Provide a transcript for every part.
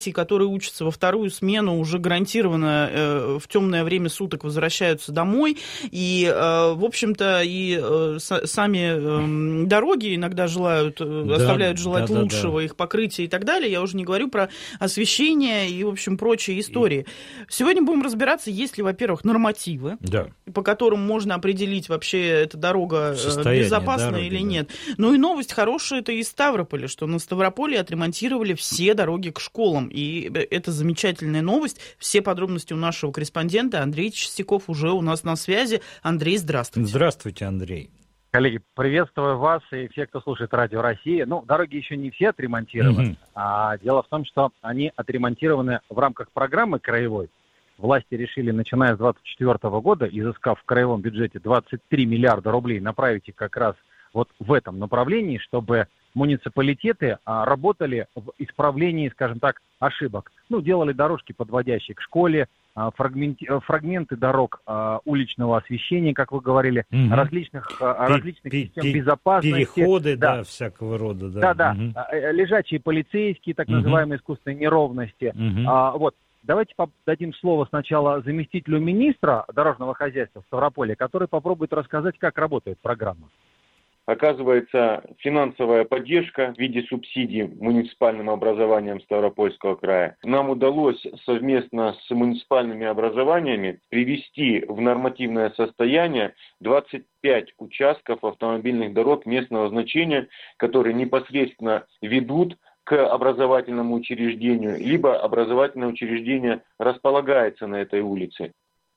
которые учатся во вторую смену, уже гарантированно в темное время суток возвращаются домой. И, в общем-то, и сами дороги иногда оставляют желать лучшего, их покрытия и так далее. Я уже не говорю про освещение и, в общем, прочие истории. Сегодня будем разбираться, есть ли, во-первых, нормативы, по которым можно определить, вообще эта дорога безопасна или нет. Ну и новость хорошая, это из Ставрополя, что на Ставрополе отремонтировали все дороги к школам. И это замечательная новость. Все подробности у нашего корреспондента Андрей Чистяков уже у нас на связи. Андрей, здравствуйте. Здравствуйте, Андрей. Коллеги, приветствую вас и всех, кто слушает Радио Россия. Ну, дороги еще не все отремонтированы. А дело в том, что они отремонтированы в рамках программы краевой. Власти решили, начиная с 2024 года, изыскав в краевом бюджете 23 миллиарда рублей, направить их как раз вот в этом направлении, чтобы муниципалитеты работали в исправлении, скажем так, ошибок. Ну, делали дорожки, подводящие к школе, фрагменты дорог уличного освещения, как вы говорили, различных систем безопасности. Переходы, всякого рода. Лежачие полицейские, так называемые искусственные неровности. Вот. Давайте дадим слово сначала заместителю министра дорожного хозяйства в Ставрополе, который попробует рассказать, как работает программа. Оказывается, финансовая поддержка в виде субсидий муниципальным образованиям Ставропольского края. Нам удалось совместно с муниципальными образованиями привести в нормативное состояние 25 участков автомобильных дорог местного значения, которые непосредственно ведут к образовательному учреждению, либо образовательное учреждение располагается на этой улице.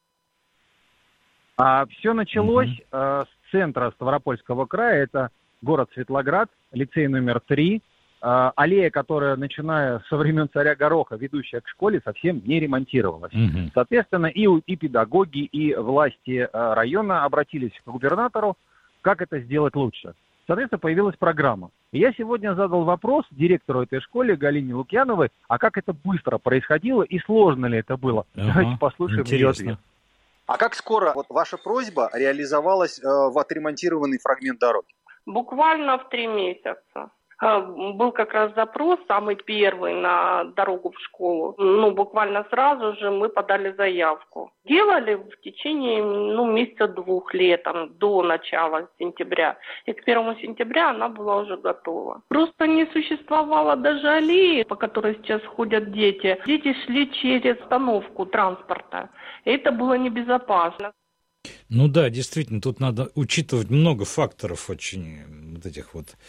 Все началось с центра Ставропольского края, это город Светлоград, лицей номер 3, аллея, которая, начиная со времен царя Гороха, ведущая к школе, совсем не ремонтировалась. Соответственно, и педагоги, и власти района обратились к губернатору, как это сделать лучше. Соответственно, появилась программа. И я сегодня задал вопрос директору этой школы Галине Лукьяновой, а как это быстро происходило и сложно ли это было. Давайте послушаем ее ответ. А как скоро ваша просьба реализовалась в отремонтированный фрагмент дороги? Буквально в 3 месяца. Был как раз запрос, самый первый, на дорогу в школу. Буквально сразу же мы подали заявку. Делали в течение, месяца 2 летом, до начала сентября. И к 1 сентября она была уже готова. Просто не существовало даже аллеи, по которой сейчас ходят дети. Дети шли через остановку транспорта. И это было небезопасно. Ну да, действительно, тут надо учитывать много факторов очень вот этих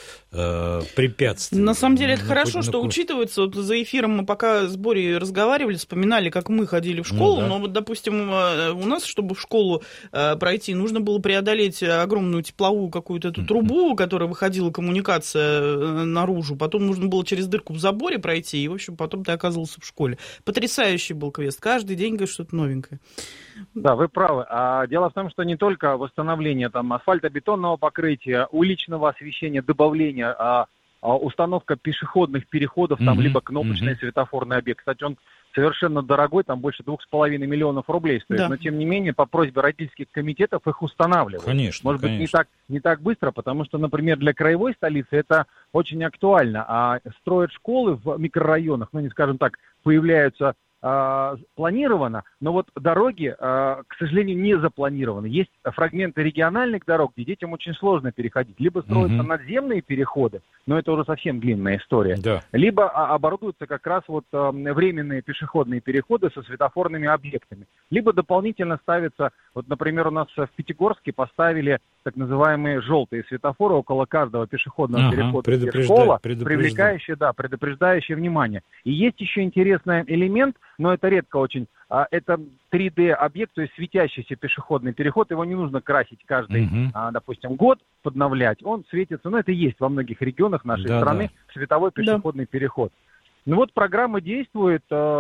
препятствий. На самом деле это хорошо, что учитывается. Вот за эфиром мы пока с Борей разговаривали, вспоминали, как мы ходили в школу. Но вот, допустим, у нас, чтобы в школу пройти, нужно было преодолеть огромную тепловую какую-то эту трубу, которая выходила, коммуникация наружу. Потом нужно было через дырку в заборе пройти, и, в общем, потом ты оказывался в школе. Потрясающий был квест. Каждый день, говорит, что-то новенькое. Да, вы правы. Дело в том, что не только восстановление асфальтобетонного покрытия, уличного освещения, добавление, установка пешеходных переходов, либо кнопочный светофорный объект. Кстати, он совершенно дорогой, там больше 2,5 миллионов рублей стоит. Да. Но, тем не менее, по просьбе родительских комитетов их устанавливают. Конечно, Может быть, не так быстро, потому что, например, для краевой столицы это очень актуально. А строят школы в микрорайонах, скажем так, появляются планировано, но вот дороги, к сожалению, не запланированы. Есть фрагменты региональных дорог, где детям очень сложно переходить. Либо строятся надземные переходы, но это уже совсем длинная история. Либо оборудуются как раз временные пешеходные переходы со светофорными объектами. Либо дополнительно ставятся, например, у нас в Пятигорске поставили так называемые желтые светофоры около каждого пешеходного перехода, где школа, предупреждающие внимание. И есть еще интересный элемент, но это редко очень. Это 3D-объект, то есть светящийся пешеходный переход. Его не нужно красить каждый, допустим, год, подновлять. Он светится, это есть во многих регионах нашей страны, световой пешеходный переход. Программа действует.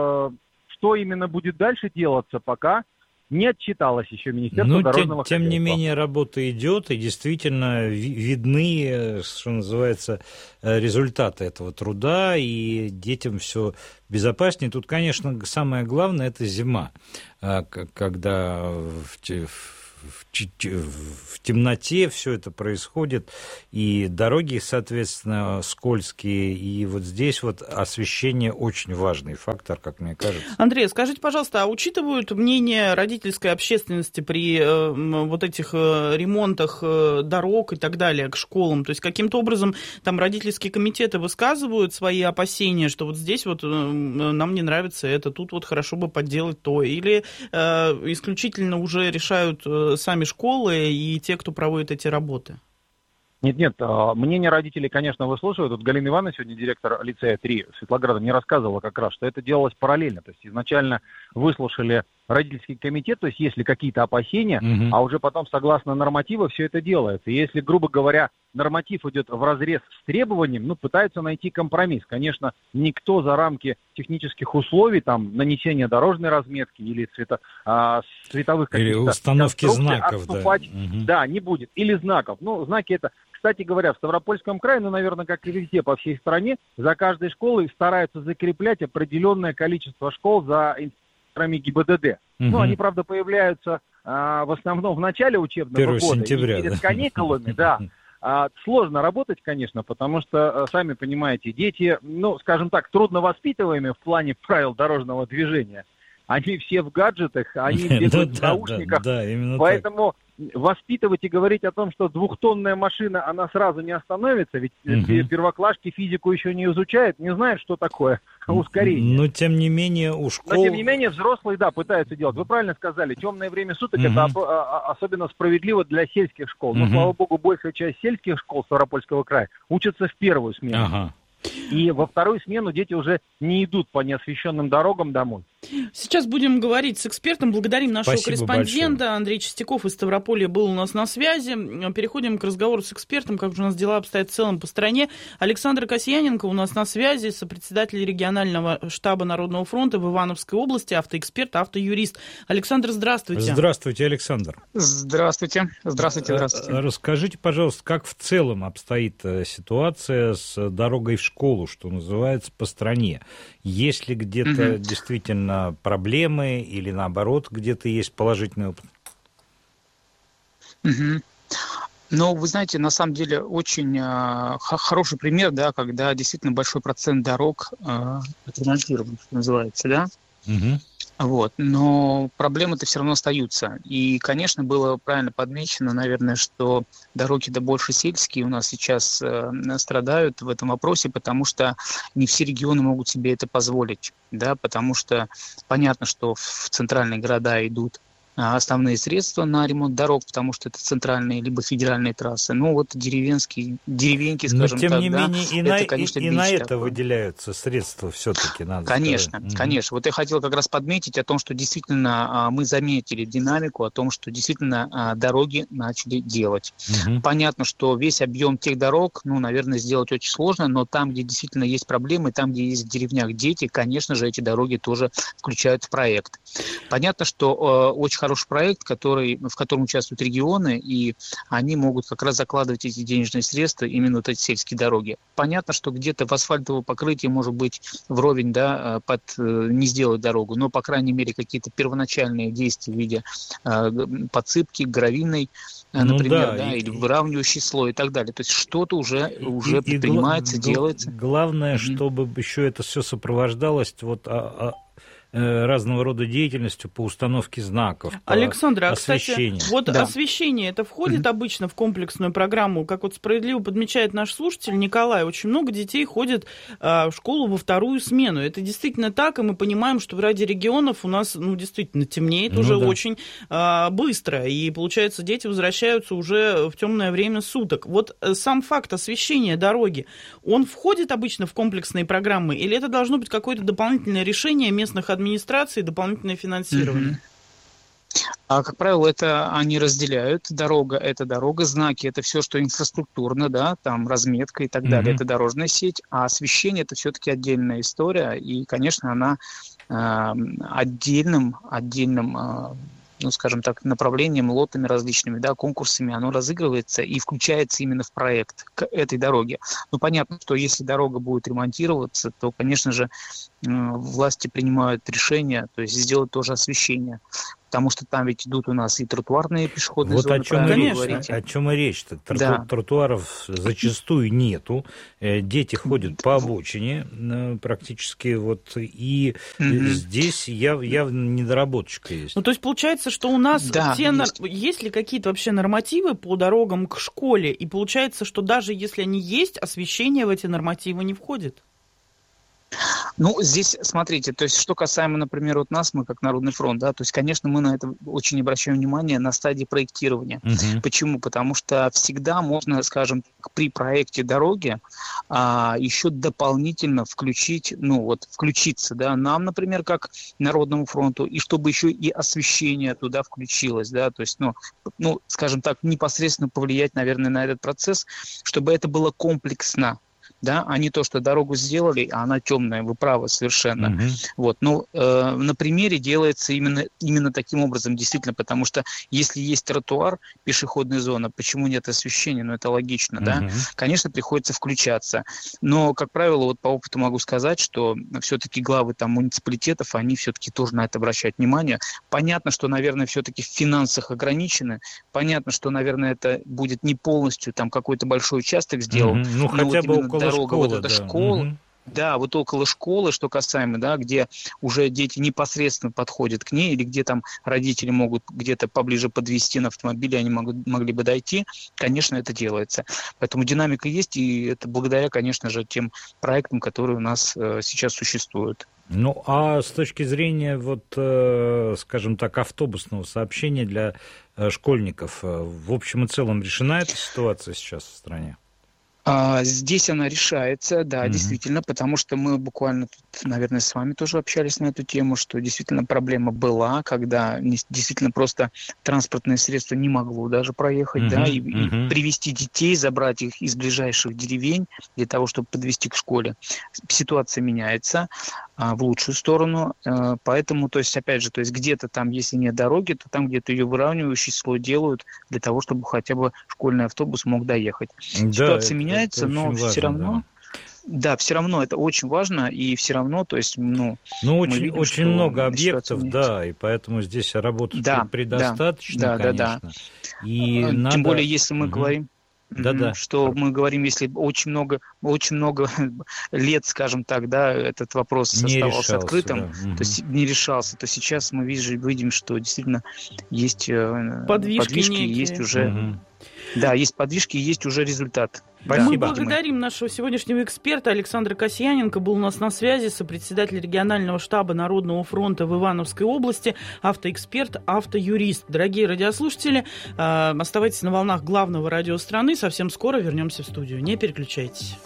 Что именно будет дальше делаться, пока не отчиталось еще Министерство дорожного хозяйства. Тем не менее, работа идет, и действительно видны, что называется, результаты этого труда, и детям все безопаснее. Тут, конечно, самое главное – это зима, когда в темноте все это происходит, и дороги, соответственно, скользкие, и вот здесь вот освещение очень важный фактор, как мне кажется. Андрей, скажите, пожалуйста, а учитывают мнение родительской общественности при вот этих ремонтах дорог и так далее к школам? То есть каким-то образом там родительские комитеты высказывают свои опасения, что вот здесь вот нам не нравится это, тут вот хорошо бы подделать то, или исключительно уже решают сами школы и те, кто проводит эти работы? Нет, мнение родителей, конечно, выслушивают. Вот Галина Ивановна, сегодня директор лицея 3 Светлограда, мне рассказывала как раз, что это делалось параллельно. То есть изначально выслушали родительский комитет, то есть есть ли какие-то опасения, а уже потом, согласно нормативу, все это делается. И если, грубо говоря, норматив идет вразрез с требованием, пытаются найти компромисс. Конечно, никто за рамки технических условий, там, нанесения дорожной разметки или световых каких-то... Или установки знаков, отступать, да, не будет. Или знаков. Знаки это... Кстати говоря, в Ставропольском крае, наверное, как и везде по всей стране, за каждой школой стараются закреплять определенное количество школ за инспекторами ГИБДД. Они, правда, появляются в основном в начале учебного года. Сентября, и перед каникулами, да. Сложно работать, конечно, потому что, сами понимаете, дети, скажем так, трудно воспитываемые в плане правил дорожного движения. Они все в гаджетах, они бегают в наушниках, поэтому воспитывать и говорить о том, что 2-тонная машина, она сразу не остановится, ведь первоклашки физику еще не изучают, не знают, что такое ускорение. Но, тем не менее, у школ... Но, тем не менее, взрослые, да, пытаются делать. Вы правильно сказали, темное время суток, это особенно справедливо для сельских школ. Но, слава богу, большая часть сельских школ Ставропольского края учатся в первую смену. И во вторую смену дети уже не идут по неосвещенным дорогам домой. Сейчас будем говорить с экспертом. Благодарим нашего корреспондента. Большое. Андрей Чистяков из Ставрополя был у нас на связи. Переходим к разговору с экспертом, как же у нас дела обстоят в целом по стране. Александр Касьяненко у нас на связи, сопредседатель регионального штаба Народного фронта в Ивановской области, автоэксперт, автоюрист. Александр, здравствуйте. Здравствуйте, Александр. Здравствуйте. Здравствуйте. Расскажите, пожалуйста, как в целом обстоит ситуация с дорогой в школу, что называется, по стране? Есть ли где-то действительно проблемы или, наоборот, где-то есть положительный опыт? Вы знаете, на самом деле очень хороший пример, да, когда действительно большой процент дорог отремонтирован, что называется, да? Но проблемы-то все равно остаются. И, конечно, было правильно подмечено, наверное, что дороги-то больше сельские у нас сейчас страдают в этом вопросе, потому что не все регионы могут себе это позволить, да, потому что понятно, что в центральные города идут основные средства на ремонт дорог, потому что это центральные либо федеральные трассы. Деревеньки, скажем так. Но, тем не менее, и на это выделяются средства все-таки, надо сказать. Конечно. Вот я хотел как раз подметить о том, что действительно мы заметили динамику, о том, что действительно дороги начали делать. Понятно, что весь объем тех дорог, наверное, сделать очень сложно, но там, где действительно есть проблемы, там, где есть в деревнях дети, конечно же, эти дороги тоже включают в проект. Понятно, что очень хороший проект, в котором участвуют регионы, и они могут как раз закладывать эти денежные средства именно вот эти сельские дороги. Понятно, что где-то в асфальтовое покрытие может быть вровень, да, не сделать дорогу, но, по крайней мере, какие-то первоначальные действия в виде подсыпки, гравийной, например, или выравнивающий слой и так далее. То есть что-то уже предпринимается, делается. Главное, чтобы еще это все сопровождалось разного рода деятельностью по установке знаков, по Александр, освещению. Кстати, освещение, это входит обычно в комплексную программу, как вот справедливо подмечает наш слушатель Николай, очень много детей ходят в школу во вторую смену. Это действительно так, и мы понимаем, что в ряде регионов у нас, действительно темнеет уже очень быстро, и, получается, дети возвращаются уже в темное время суток. Вот сам факт освещения дороги, он входит обычно в комплексные программы, или это должно быть какое-то дополнительное решение местных администраций, дополнительное финансирование? Как правило, это они разделяют. Дорога – это дорога, знаки – это все, что инфраструктурно, да, там разметка и так далее, это дорожная сеть, а освещение – это все-таки отдельная история, и, конечно, она отдельным скажем так, направлением, лотами различными, да, конкурсами, оно разыгрывается и включается именно в проект к этой дороге. Понятно, что если дорога будет ремонтироваться, то, конечно же, власти принимают решение, то есть сделать тоже освещение. потому что там ведь идут у нас и тротуарные пешеходные вот зоны. о чем и речь. Тротуаров зачастую нету, дети ходят по обочине практически, вот, и здесь явно недоработочка есть. Ну, то есть получается, что у нас есть ли какие-то вообще нормативы по дорогам к школе, и получается, что даже если они есть, освещение в эти нормативы не входит? Ну, здесь, смотрите, то есть, что касаемо, например, вот нас, мы как Народный фронт, да, то есть, конечно, мы на это очень обращаем внимание на стадии проектирования. Почему? Потому что всегда можно, скажем, при проекте дороги еще дополнительно включиться, да, нам, например, как Народному фронту, и чтобы еще и освещение туда включилось, да, то есть, скажем так, непосредственно повлиять, наверное, на этот процесс, чтобы это было комплексно. Да, а не то, что дорогу сделали, а она темная, вы правы совершенно. Вот, на примере делается именно таким образом, действительно, потому что если есть тротуар, пешеходная зона, почему нет освещения? Это логично, да? Конечно, приходится включаться. Но, как правило, вот по опыту могу сказать, что все-таки главы там муниципалитетов, они все-таки тоже на это обращают внимание. Понятно, что, наверное, все-таки в финансах ограничены. Понятно, что, наверное, это будет не полностью там какой-то большой участок сделан. Ну, хотя бы около дорога, школы, вот эта школа. Да, вот около школы, что касаемо, да, где уже дети непосредственно подходят к ней, или где там родители могут где-то поближе подвезти на автомобиле, они могли бы дойти, конечно, это делается. Поэтому динамика есть, и это благодаря, конечно же, тем проектам, которые у нас сейчас существуют. Ну, а с точки зрения, вот, скажем так, автобусного сообщения для школьников, в общем и целом решена эта ситуация сейчас в стране? Здесь она решается, да, действительно, потому что мы буквально тут, наверное, с вами тоже общались на эту тему, что действительно проблема была, когда действительно просто транспортное средство не могло даже проехать, да, и привезти детей, забрать их из ближайших деревень для того, чтобы подвезти к школе. Ситуация меняется в лучшую сторону, поэтому, то есть, опять же, то есть где-то там, если нет дороги, то там где-то ее выравнивающий слой делают для того, чтобы хотя бы школьный автобус мог доехать. Да, ситуация меняется, но важно, все равно... Да, все равно это очень важно, и все равно, то есть, очень много объектов, да, и поэтому здесь работы предостаточно, конечно. Да. И тем более, если мы говорим... Что мы говорим, если очень много лет, скажем так, да, этот вопрос оставался открытым, то есть не решался, то сейчас мы видим, что действительно есть подвижки есть уже... Да, есть подвижки, есть уже результат. Спасибо. Мы благодарим нашего сегодняшнего эксперта Александра Касьяненко. Был у нас на связи сопредседатель регионального штаба Народного фронта в Ивановской области, автоэксперт, автоюрист. Дорогие радиослушатели, оставайтесь на волнах главного радио страны. Совсем скоро вернемся в студию. Не переключайтесь.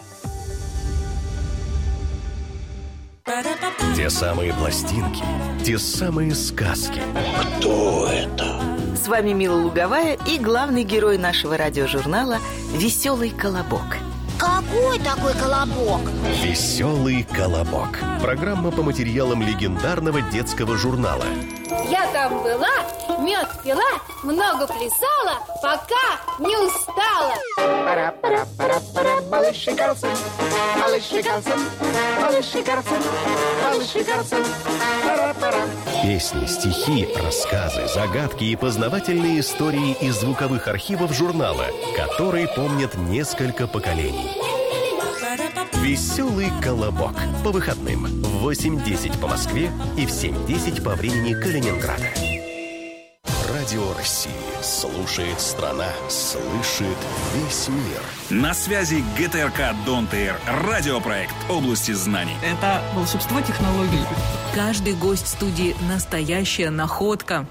Те самые пластинки, те самые сказки. Кто это? С вами Мила Луговая и главный герой нашего радиожурнала «Веселый колобок». Какой такой колобок? «Веселый колобок». Программа по материалам легендарного детского журнала. Я там была, мед пила, много плясала, пока не устала. Пара-пара-пара-пара, малыши Карлсон, малыши Карлсон, малыши Карлсон, малыши Карлсон, пара-пара. Песни, стихи, рассказы, загадки и познавательные истории из звуковых архивов журнала, которые помнят несколько поколений. «Веселый колобок» по выходным в 8:10 по Москве и в 7:10 по времени Калининграда. Радио России. Слушает страна, слышит весь мир. На связи ГТРК «Дон-ТР». Радиопроект «Области знаний». Это волшебство технологий. Каждый гость студии – настоящая находка.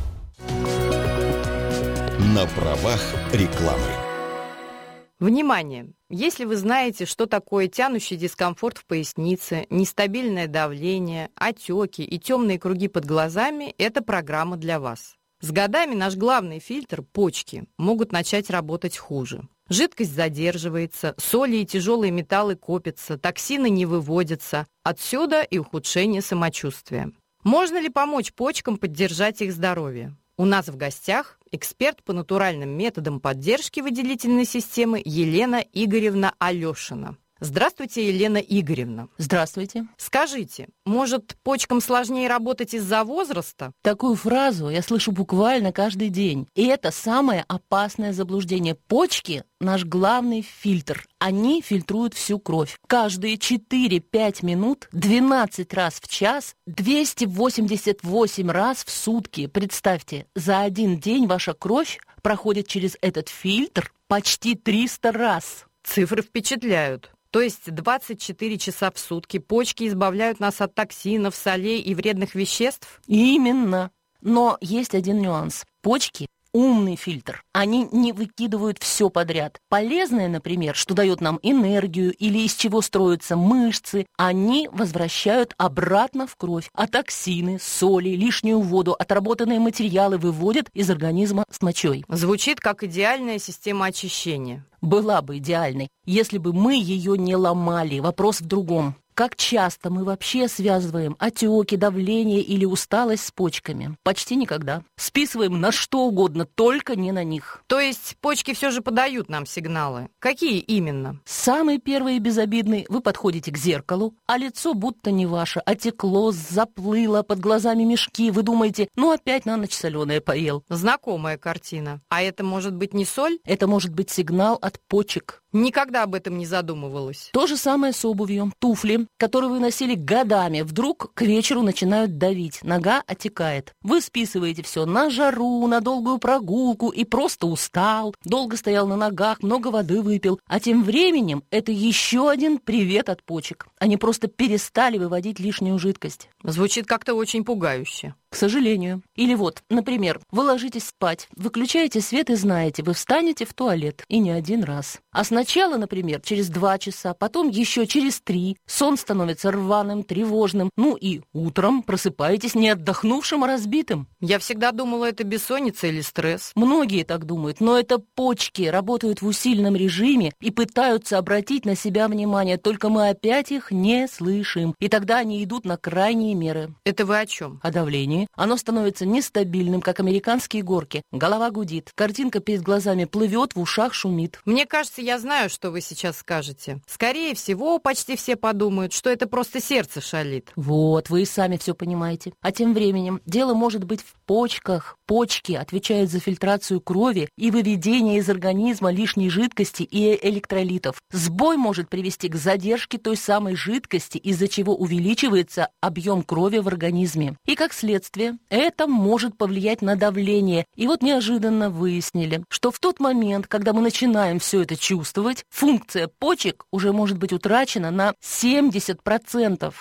На правах рекламы. Внимание! Если вы знаете, что такое тянущий дискомфорт в пояснице, нестабильное давление, отеки и темные круги под глазами, это программа для вас. С годами наш главный фильтр – почки – могут начать работать хуже. Жидкость задерживается, соли и тяжелые металлы копятся, токсины не выводятся. Отсюда и ухудшение самочувствия. Можно ли помочь почкам поддержать их здоровье? У нас в гостях эксперт по натуральным методам поддержки выделительной системы Елена Игоревна Алешина. Здравствуйте, Елена Игоревна. Здравствуйте. Скажите, может, почкам сложнее работать из-за возраста? Такую фразу я слышу буквально каждый день. И это самое опасное заблуждение. Почки – наш главный фильтр. Они фильтруют всю кровь. Каждые 4-5 минут, 12 раз в час, 288 раз в сутки. Представьте, за один день ваша кровь проходит через этот фильтр почти 300 раз. Цифры впечатляют. То есть 24 часа в сутки почки избавляют нас от токсинов, солей и вредных веществ? Именно. Но есть один нюанс. Почки – умный фильтр. Они не выкидывают все подряд. Полезное, например, что дает нам энергию или из чего строятся мышцы, они возвращают обратно в кровь. А токсины, соли, лишнюю воду, отработанные материалы выводят из организма с мочой. Звучит как идеальная система очищения. Была бы идеальной, если бы мы ее не ломали. Вопрос в другом. Как часто мы вообще связываем отеки, давление или усталость с почками? Почти никогда. Списываем на что угодно, только не на них. То есть почки все же подают нам сигналы. Какие именно? Самый первый и безобидный. Вы подходите к зеркалу, а лицо будто не ваше. Отекло, заплыло, под глазами мешки. Вы думаете, опять на ночь соленое поел. Знакомая картина. А это может быть не соль? Это может быть сигнал от почек. Никогда об этом не задумывалась. То же самое с обувью. Туфли, которые вы носили годами, вдруг к вечеру начинают давить. Нога отекает. Вы списываете все на жару, на долгую прогулку и просто устал. Долго стоял на ногах, много воды выпил. А тем временем это еще один привет от почек. Они просто перестали выводить лишнюю жидкость. Звучит как-то очень пугающе. К сожалению. Или вот, например, вы ложитесь спать, выключаете свет и знаете, вы встанете в туалет. И не один раз. А сначала, например, через 2 часа, потом еще через 3. Сон становится рваным, тревожным. И утром просыпаетесь не отдохнувшим, а разбитым. Я всегда думала, это бессонница или стресс. Многие так думают, но это почки работают в усиленном режиме и пытаются обратить на себя внимание, только мы опять их не слышим. И тогда они идут на крайние меры. Это вы о чем? О давлении. Оно становится нестабильным, как американские горки. Голова гудит, картинка перед глазами плывет, в ушах шумит. Мне кажется, я знаю, что вы сейчас скажете. Скорее всего, почти все подумают, что это просто сердце шалит. Вот, вы и сами все понимаете. А тем временем дело может быть в почках. Почки отвечают за фильтрацию крови и выведение из организма лишней жидкости и электролитов. Сбой может привести к задержке той самой жидкости, из-за чего увеличивается объем крови в организме. И как следствие, это может повлиять на давление. И вот неожиданно выяснили, что в тот момент, когда мы начинаем все это чувствовать, функция почек уже может быть утрачена на 70%.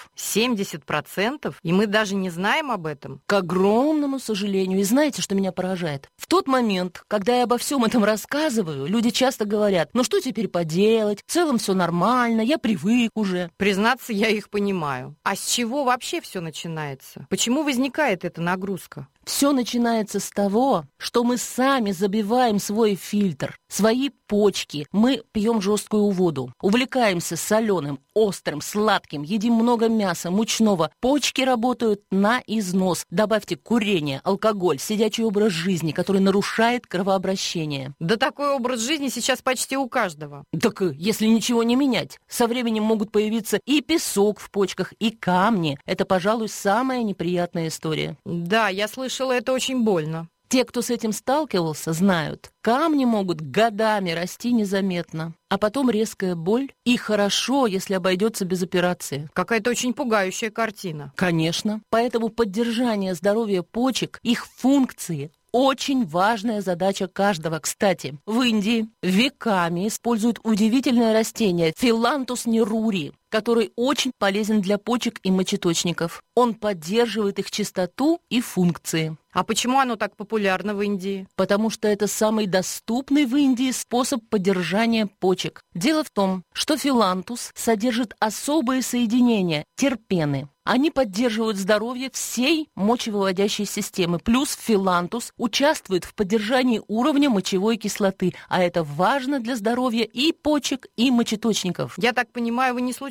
70%? И мы даже не знаем об этом? К огромному сожалению. И знаете, что меня поражает? В тот момент, когда я обо всем этом рассказываю, люди часто говорят, что теперь поделать? В целом все нормально, я привык уже. Признаться, я их понимаю. А с чего вообще все начинается? Почему возникает эта нагрузка? Все начинается с того, что мы сами забиваем свой фильтр, свои почки. Мы пьем жесткую воду, увлекаемся соленым, острым, сладким, едим много мяса, мучного. Почки работают на износ. Добавьте курение, алкоголь, сидячий образ жизни, который нарушает кровообращение. Да такой образ жизни сейчас почти у каждого. Так если ничего не менять, со временем могут появиться и песок в почках, и камни. Это, пожалуй, самая неприятная история. Да, я слышала, это очень больно. Те, кто с этим сталкивался, знают, камни могут годами расти незаметно, а потом резкая боль, и хорошо, если обойдется без операции. Какая-то очень пугающая картина. Конечно, поэтому поддержание здоровья почек, их функции – очень важная задача каждого. Кстати, в Индии веками используют удивительное растение Phyllanthus neruri, который очень полезен для почек и мочеточников. Он поддерживает их чистоту и функции. А почему оно так популярно в Индии? Потому что это самый доступный в Индии способ поддержания почек. Дело в том, что филантус содержит особые соединения – терпены. Они поддерживают здоровье всей мочевыводящей системы. Плюс филантус участвует в поддержании уровня мочевой кислоты, а это важно для здоровья и почек, и мочеточников. Я так понимаю, вы не случайно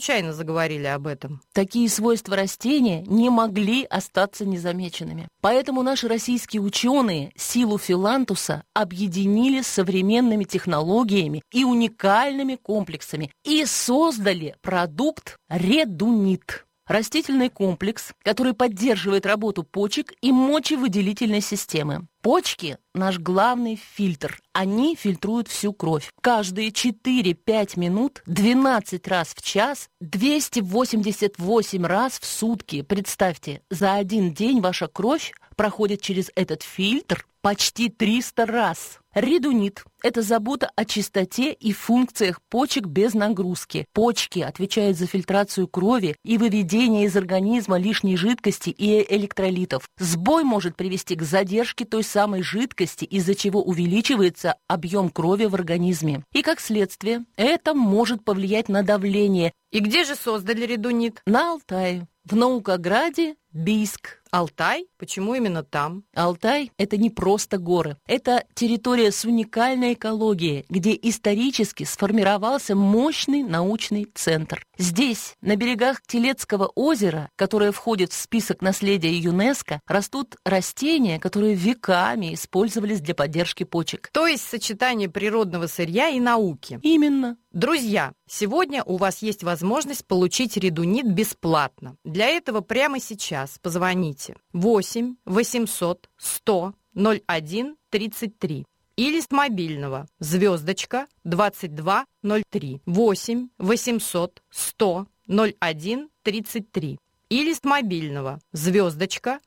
случайно заговорили об этом. Такие свойства растения не могли остаться незамеченными. Поэтому наши российские ученые силу филантуса объединили с современными технологиями и уникальными комплексами и создали продукт редунит. Растительный комплекс, который поддерживает работу почек и мочевыделительной системы. Почки – наш главный фильтр. Они фильтруют всю кровь. Каждые 4-5 минут, 12 раз в час, 288 раз в сутки. Представьте, за один день ваша кровь проходит через этот фильтр почти 300 раз. Редунит – это забота о чистоте и функциях почек без нагрузки. Почки отвечают за фильтрацию крови и выведение из организма лишней жидкости и электролитов. Сбой может привести к задержке той самой жидкости, из-за чего увеличивается объем крови в организме. И как следствие, это может повлиять на давление. И где же создали редунит? На Алтае, в Наукограде, Бийск. Алтай? Почему именно там? Алтай – это не просто горы. Это территория с уникальной экологией, где исторически сформировался мощный научный центр. Здесь, на берегах Телецкого озера, которое входит в список наследия ЮНЕСКо, растут растения, которые веками использовались для поддержки почек. То есть сочетание природного сырья и науки. Именно. Друзья, сегодня у вас есть возможность получить редунит бесплатно. Для этого прямо сейчас позвоните 8 800 100 01 33 или с мобильного звездочка 2203 8 800 100 01 33 или с мобильного звездочка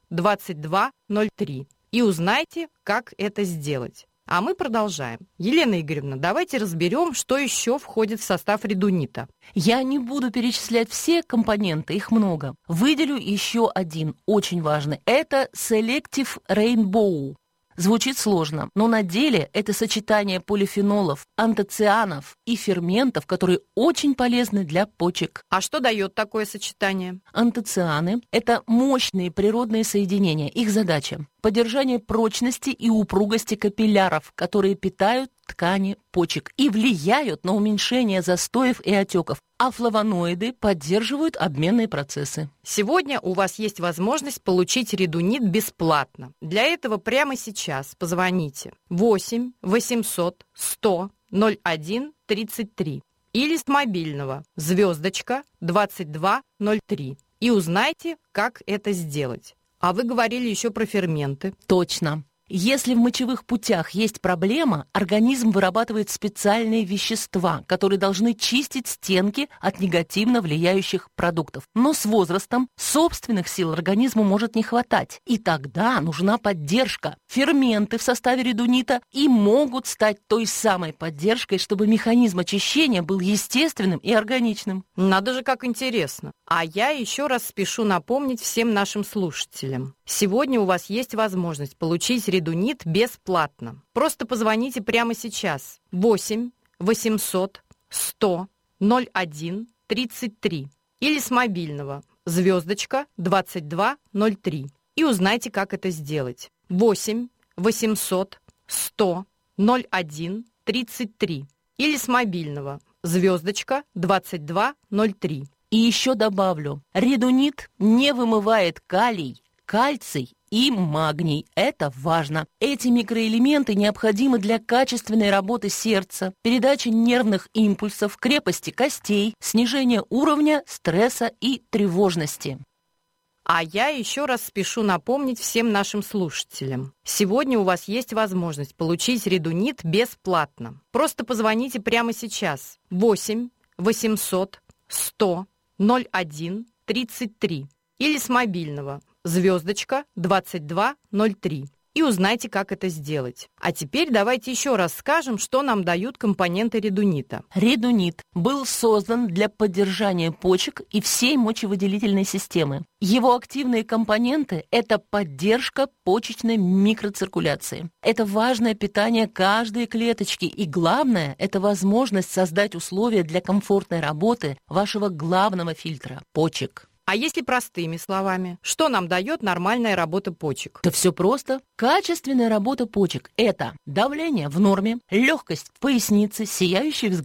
2203 и узнайте, как это сделать. А мы продолжаем. Елена Игоревна, давайте разберем, что еще входит в состав редунита. Я не буду перечислять все компоненты, их много. Выделю еще один, очень важный. Это Selective Rainbow. Звучит сложно, но на деле это сочетание полифенолов, антоцианов и ферментов, которые очень полезны для почек. А что дает такое сочетание? Антоцианы – это мощные природные соединения. Их задача – поддержание прочности и упругости капилляров, которые питают ткани почек и влияют на уменьшение застоев и отеков. А флавоноиды поддерживают обменные процессы. Сегодня у вас есть возможность получить редунит бесплатно. Для этого прямо сейчас позвоните 8 800 100 01 33 или с мобильного звездочка 2203 и узнайте, как это сделать. А вы говорили еще про ферменты. Точно. Если в мочевых путях есть проблема, организм вырабатывает специальные вещества, которые должны чистить стенки от негативно влияющих продуктов. Но с возрастом собственных сил организму может не хватать, и тогда нужна поддержка. Ферменты в составе редунита и могут стать той самой поддержкой, чтобы механизм очищения был естественным и органичным. Надо же, как интересно. А я еще раз спешу напомнить всем нашим слушателям. Сегодня у вас есть возможность получить редунит бесплатно. Просто позвоните прямо сейчас 8 800 100 01 33 или с мобильного звездочка 2203 и узнайте, как это сделать. 8 800 100 01 33 или с мобильного звездочка 2203. И еще добавлю, редунит не вымывает калий, кальций и магний. Это важно. Эти микроэлементы необходимы для качественной работы сердца, передачи нервных импульсов, крепости костей, снижения уровня стресса и тревожности. А я еще раз спешу напомнить всем нашим слушателям. Сегодня у вас есть возможность получить редунит бесплатно. Просто позвоните прямо сейчас 8 800 100 01 33 или с мобильного звездочка 2203 и узнайте, как это сделать. А теперь давайте еще раз скажем, что нам дают компоненты редунита. Редунит был создан для поддержания почек и всей мочевыделительной системы. Его активные компоненты – это поддержка почечной микроциркуляции. Это важное питание каждой клеточки. И главное – это возможность создать условия для комфортной работы вашего главного фильтра – почек. А если простыми словами, что нам дает нормальная работа почек? Да все просто. Качественная работа почек – это давление в норме, легкость в пояснице, сияющий взгляд,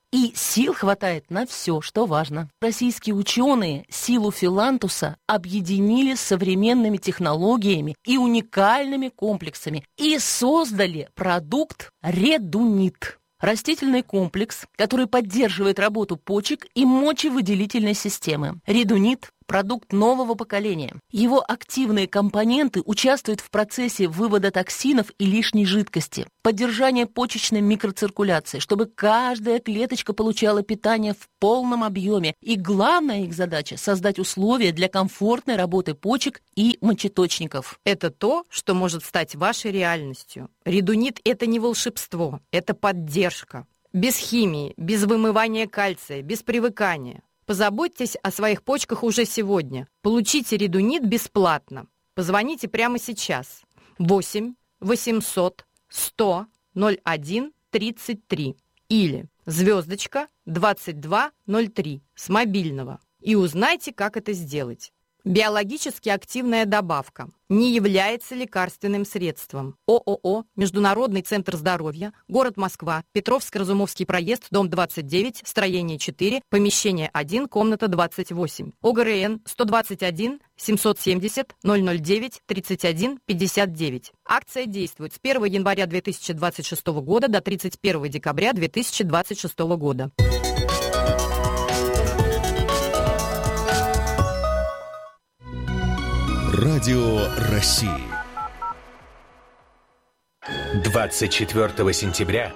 И сил хватает на все, что важно. Российские ученые силу филантуса объединили с современными технологиями и уникальными комплексами и создали продукт редунит. Растительный комплекс, который поддерживает работу почек и мочевыделительной системы. Редунит – продукт нового поколения. Его активные компоненты участвуют в процессе вывода токсинов и лишней жидкости, поддержания почечной микроциркуляции, чтобы каждая клеточка получала питание в полном объеме. И главная их задача – создать условия для комфортной работы почек и мочеточников. Это то, что может стать вашей реальностью. Редунит – это не волшебство, это поддержка. Без химии, без вымывания кальция, без привыкания. Позаботьтесь о своих почках уже сегодня. Получите редунит бесплатно. Позвоните прямо сейчас. 8 800 100 01 33 или звездочка 2203 с мобильного. И узнайте, как это сделать. Биологически активная добавка не является лекарственным средством. ООО «Международный центр здоровья», город Москва, Петровско-Разумовский проезд, дом 29, строение 4, помещение 1, комната 28. ОГРН 121 770 009 31 59. Акция действует с 1 января 2026 года до 31 декабря 2026 года. Радио России. 24 сентября.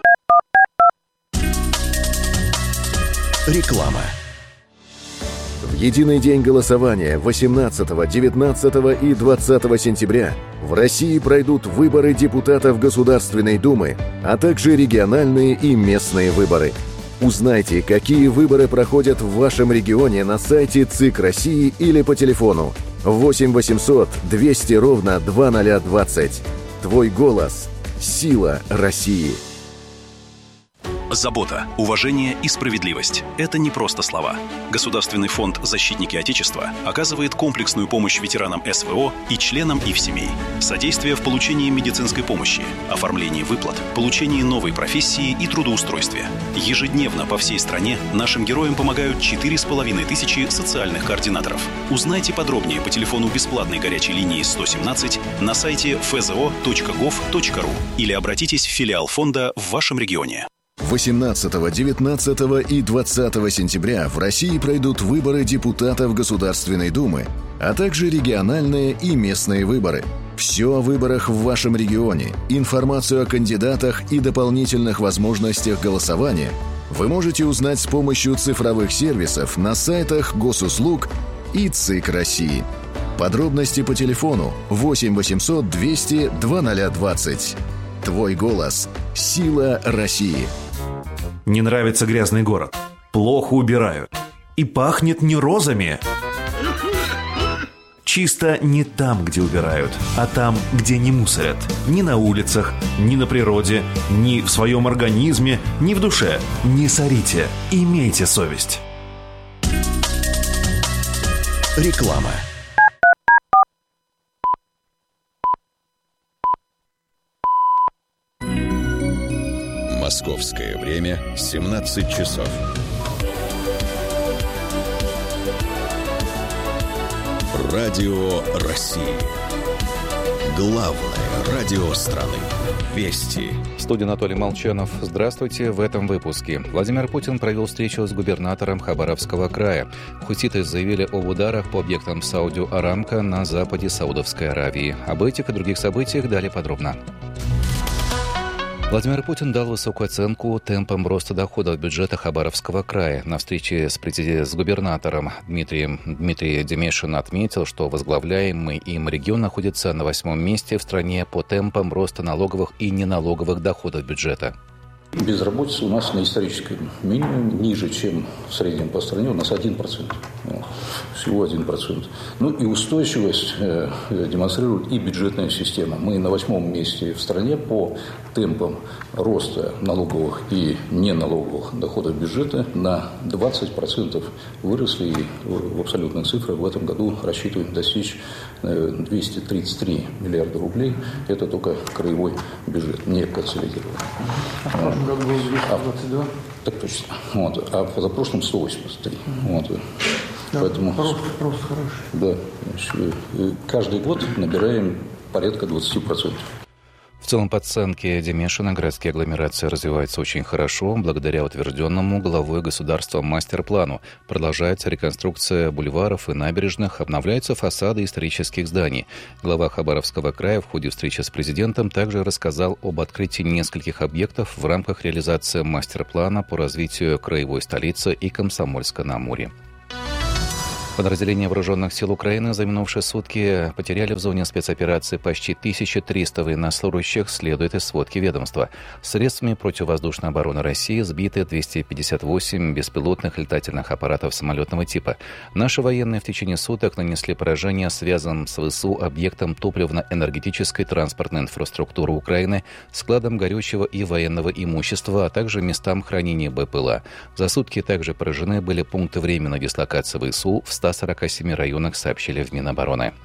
Реклама. В единый день голосования 18, 19 и 20 сентября в России пройдут выборы депутатов Государственной Думы, а также региональные и местные выборы. Узнайте, какие выборы проходят в вашем регионе на сайте ЦИК России или по телефону 8 800 200 ровно 2020. Твой голос – сила России. Забота, уважение и справедливость – это не просто слова. Государственный фонд «Защитники Отечества» оказывает комплексную помощь ветеранам СВО и членам их семей. Содействие в получении медицинской помощи, оформлении выплат, получении новой профессии и трудоустройстве. Ежедневно по всей стране нашим героям помогают 4500 социальных координаторов. Узнайте подробнее по телефону бесплатной горячей линии 117 на сайте fzo.gov.ru или обратитесь в филиал фонда в вашем регионе. 18, 19 и 20 сентября в России пройдут выборы депутатов Государственной Думы, а также региональные и местные выборы. Все о выборах в вашем регионе, информацию о кандидатах и дополнительных возможностях голосования вы можете узнать с помощью цифровых сервисов на сайтах Госуслуг и ЦИК России. Подробности по телефону 8 800 200 2020. Твой голос – сила России. Не нравится грязный город. Плохо убирают. И пахнет не розами. Чисто не там, где убирают, а там, где не мусорят. Ни на улицах, ни на природе, ни в своем организме, ни в душе. Не сорите. Имейте совесть. Реклама. Московское время 17 часов. Радио России. Главное радио страны. Вести. В студии Анатолий Молчанов. Здравствуйте. В этом выпуске. Владимир Путин провел встречу с губернатором Хабаровского края. Хуситы заявили об ударах по объектам Саудио Арамко на западе Саудовской Аравии. Об этих и других событиях далее подробно. Владимир Путин дал высокую оценку темпам роста доходов бюджета Хабаровского края. На встрече с губернатором Дмитрий Демешин отметил, что возглавляемый им регион находится на 8-м месте в стране по темпам роста налоговых и неналоговых доходов бюджета. Безработица у нас на историческом минимуме, ниже, чем в среднем по стране, у нас 1%. Всего 1%. Ну и устойчивость демонстрирует и бюджетная система. Мы на 8-м месте в стране по темпам роста налоговых и неналоговых доходов бюджета на 20% выросли. И в абсолютных цифрах в этом году рассчитываем достичь 233 миллиарда рублей. Это только краевой бюджет, не консолидированный. прошлом году было 222. Так точно. Вот. А позапрошлом 183. Вот. Да, поэтому рост хороший. Да. Значит, каждый год набираем порядка 20%. В целом, по оценке Демешина, городские агломерации развиваются очень хорошо благодаря утвержденному главой государства мастер-плану. Продолжается реконструкция бульваров и набережных, обновляются фасады исторических зданий. Глава Хабаровского края в ходе встречи с президентом также рассказал об открытии нескольких объектов в рамках реализации мастер-плана по развитию краевой столицы и Комсомольска-на-Амуре. Подразделения вооруженных сил Украины за минувшие сутки потеряли в зоне спецоперации почти 1300 военнослужащих, следует из сводки ведомства. Средствами противовоздушной обороны России сбиты 258 беспилотных летательных аппаратов самолетного типа. Наши военные в течение суток нанесли поражение связанным с ВСУ объектом топливно-энергетической транспортной инфраструктуры Украины, складом горючего и военного имущества, а также местам хранения БПЛА. За сутки также поражены были пункты временной дислокации ВСУ в 147 районах, сообщили в Минобороны.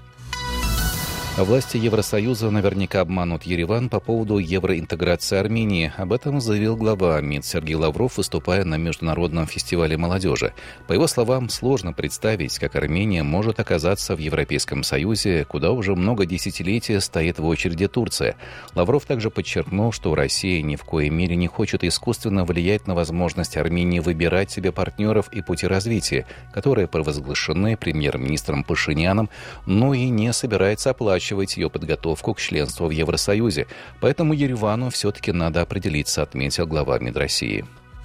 Власти Евросоюза наверняка обманут Ереван по поводу евроинтеграции Армении. Об этом заявил глава МИД Сергей Лавров, выступая на Международном фестивале молодежи. По его словам, сложно представить, как Армения может оказаться в Европейском Союзе, куда уже много десятилетий стоит в очереди Турция. Лавров также подчеркнул, что Россия ни в коей мере не хочет искусственно влиять на возможность Армении выбирать себе партнеров и пути развития, которые провозглашены премьер-министром Пашиняном, но и не собирается оплачивать ее подготовку к членству в Евросоюзе. Поэтому Еревану все-таки надо определиться, отметил глава МИД России.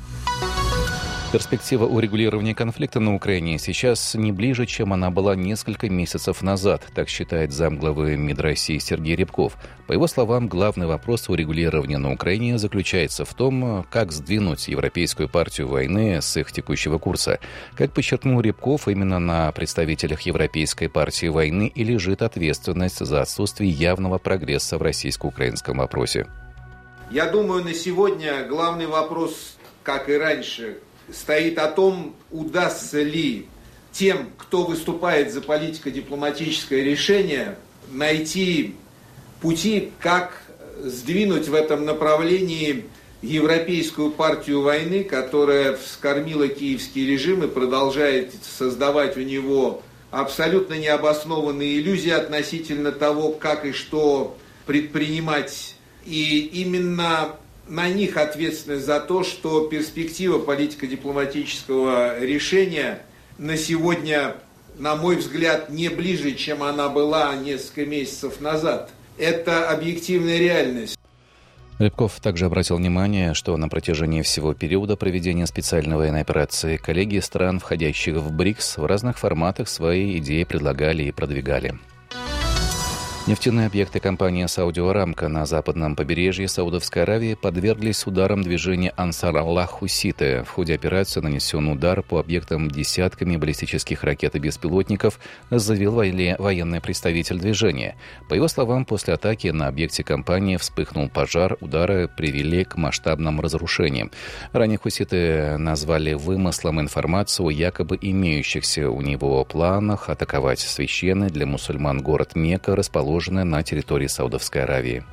Перспектива урегулирования конфликта на Украине сейчас не ближе, чем она была несколько месяцев назад, так считает замглавы МИД России Сергей Рябков. По его словам, главный вопрос урегулирования на Украине заключается в том, как сдвинуть Европейскую партию войны с их текущего курса. Как подчеркнул Рябков, именно на представителях Европейской партии войны и лежит ответственность за отсутствие явного прогресса в российско-украинском вопросе. Я думаю, на сегодня главный вопрос, как и раньше, стоит о том, удастся ли тем, кто выступает за политико-дипломатическое решение, найти пути, как сдвинуть в этом направлении Европейскую партию войны, которая вскормила киевский режим и продолжает создавать у него абсолютно необоснованные иллюзии относительно того, как и что предпринимать. И именно на них ответственность за то, что перспектива политико-дипломатического решения на сегодня, на мой взгляд, не ближе, чем она была несколько месяцев назад. Это объективная реальность. Рябков также обратил внимание, что на протяжении всего периода проведения специальной военной операции коллеги стран, входящих в БРИКС, в разных форматах свои идеи предлагали и продвигали. Нефтяные объекты компании «Саудия Арамко» на западном побережье Саудовской Аравии подверглись ударам движения «Ансар-Аллах Хуситы». В ходе операции нанесен удар по объектам десятками баллистических ракет и беспилотников, заявил военный представитель движения. По его словам, после атаки на объекте компании вспыхнул пожар, удары привели к масштабным разрушениям. Ранее хуситы назвали вымыслом информацию о якобы имеющихся у него планах атаковать священный для мусульман город Мекка, расположенный на территории Саудовской Аравии.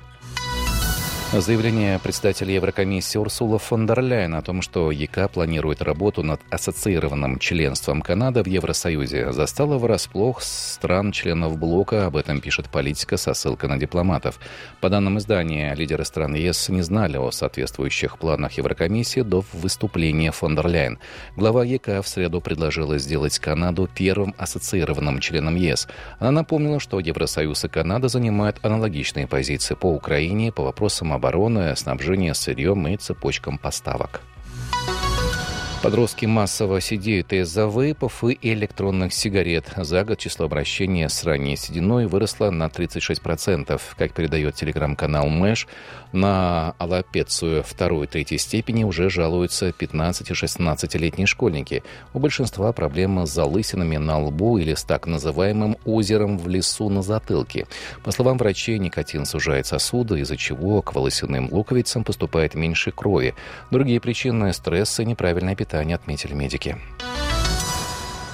Заявление председателя Еврокомиссии Урсулы фон дер Ляйен о том, что ЕК планирует работу над ассоциированным членством Канады в Евросоюзе, застало врасплох стран-членов блока. Об этом пишет «Политика» со ссылкой на дипломатов. По данным издания, лидеры стран ЕС не знали о соответствующих планах Еврокомиссии до выступления фон дер Ляйен. Глава ЕК в среду предложила сделать Канаду первым ассоциированным членом ЕС. Она напомнила, что Евросоюз и Канада занимают аналогичные позиции по Украине, по вопросам обороны, снабжения сырьем и цепочкам поставок. Подростки массово сидеют из-за вейпов и электронных сигарет. За год число обращений с ранней сединой выросло на 36%. Как передает телеграм-канал Мэш, на аллопецию 2 и 3 степени уже жалуются 15- и 16-летние школьники. У большинства проблемы с залысинами на лбу или с так называемым озером в лесу на затылке. По словам врачей, никотин сужает сосуды, из-за чего к волосяным луковицам поступает меньше крови. Другие причины – стресс и неправильное питание, отметили медики.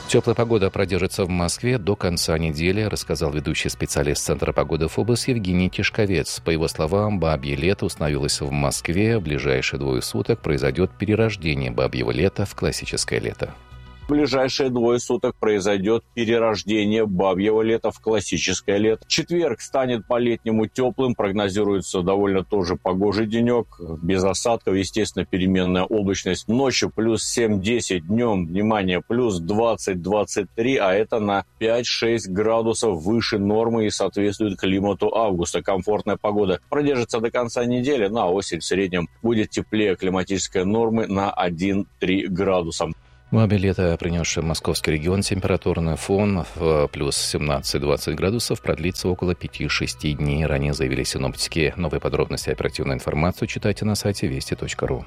Теплая погода продержится в Москве до конца недели, рассказал ведущий специалист Центра погоды ФОБОС Евгений Тишковец. По его словам, бабье лето установилось в Москве. В ближайшие 2 суток произойдет перерождение бабьего лета в классическое лето. В ближайшие 2 суток произойдет перерождение бабьего лета в классическое лето. Четверг станет по-летнему теплым, прогнозируется довольно тоже погожий денек, без осадков, естественно, переменная облачность. Ночью плюс 7-10, днем, внимание, плюс 20-23, а это на 5-6 градусов выше нормы и соответствует климату августа. Комфортная погода продержится до конца недели, на осень в среднем будет теплее климатической нормы на 1-3 градуса. Бабье лето, принесшее московский регион температурный фон в плюс 17-20 градусов, продлится около 5-6 дней. Ранее заявили синоптики. Новые подробности и оперативную информацию читайте на сайте вести.ру.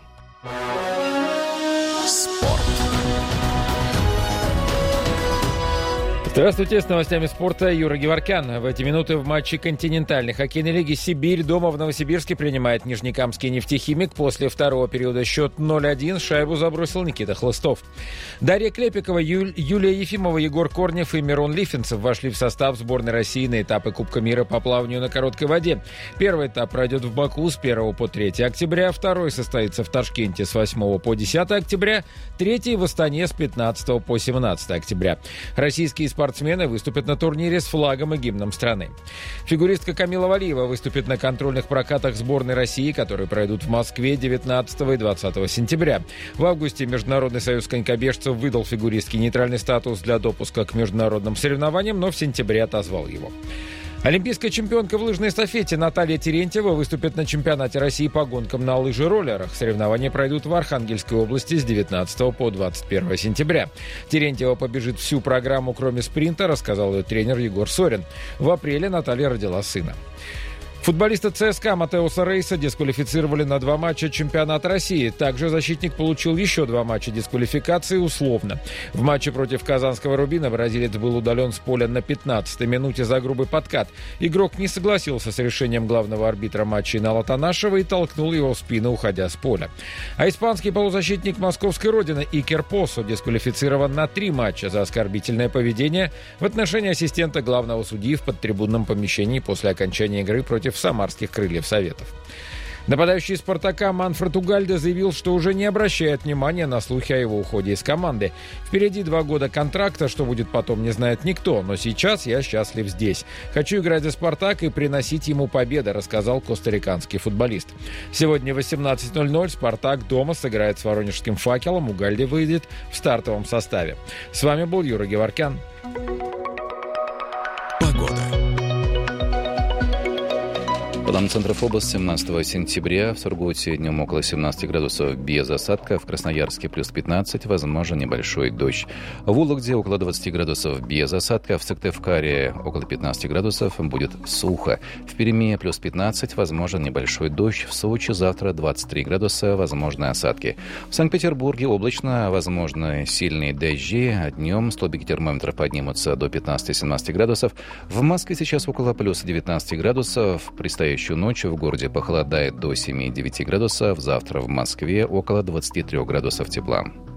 Здравствуйте, с новостями спорта Юра Геворкян. В эти минуты в матче континентальной хоккейной лиги «Сибирь» дома в Новосибирске принимает Нижнекамский «Нефтехимик». После второго периода счет 0-1. Шайбу забросил Никита Хлыстов. Дарья Клепикова, Юлия Ефимова, Егор Корнев и Мирон Лифинцев вошли в состав сборной России на этапы Кубка мира по плаванию на короткой воде. Первый этап пройдет в Баку с 1 по 3 октября, второй состоится в Ташкенте с 8 по 10 октября, третий в Астане с 15 по 17 октября. Российские спортсмены выступят на турнире с флагом и гимном страны. Фигуристка Камила Валиева выступит на контрольных прокатах сборной России, которые пройдут в Москве 19 и 20 сентября. В августе Международный союз конькобежцев выдал фигуристке нейтральный статус для допуска к международным соревнованиям, но в сентябре отозвал его. Олимпийская чемпионка в лыжной эстафете Наталья Терентьева выступит на чемпионате России по гонкам на лыжероллерах. Соревнования пройдут в Архангельской области с 19 по 21 сентября. Терентьева побежит всю программу, кроме спринта, рассказал ее тренер Егор Сорин. В апреле Наталья родила сына. Футболиста ЦСКА Матеуса Рейса дисквалифицировали на 2 матча чемпионата России. Также защитник получил еще 2 матча дисквалификации условно. В матче против казанского «Рубина» бразилец был удален с поля на 15-й минуте за грубый подкат. Игрок не согласился с решением главного арбитра матча Инала Танашева и толкнул его в спину, уходя с поля. А испанский полузащитник московской родины Икер Посо дисквалифицирован на 3 матча за оскорбительное поведение в отношении ассистента главного судьи в подтрибунном помещении после окончания игры против самарских «Крыльев Советов». Нападающий «Спартака» Манфред Угальде заявил, что уже не обращает внимания на слухи о его уходе из команды. Впереди 2 года контракта, что будет потом, не знает никто, но сейчас я счастлив здесь. Хочу играть за «Спартак» и приносить ему победы, рассказал костариканский футболист. Сегодня в 18:00 «Спартак» дома сыграет с воронежским «Факелом». Угальде выйдет в стартовом составе. С вами был Юра Геворкян. По данным Центра ФОБОС, 17 сентября в Сургуте днем около 17 градусов без осадков, в Красноярске плюс 15, возможен небольшой дождь. В Вологде около 20 градусов без осадков, в Сыктывкаре около 15 градусов будет сухо. В Перми плюс 15, возможен небольшой дождь. В Сочи завтра 23 градуса, возможны осадки. В Санкт-Петербурге облачно, возможны сильные дожди, а днем столбики термометра поднимутся до 15-17 градусов. В Москве сейчас около плюс 19 градусов, предстоящую ночью в городе похолодает до 7-9 градусов, завтра в Москве около 23 градусов тепла.